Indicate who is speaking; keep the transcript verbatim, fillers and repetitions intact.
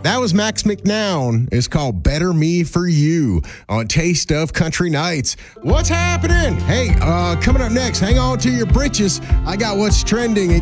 Speaker 1: That was Max McNown. It's called Better Me For You on Taste of Country Nights. What's happening? Hey, uh, coming up next, hang on to your britches. I got what's trending.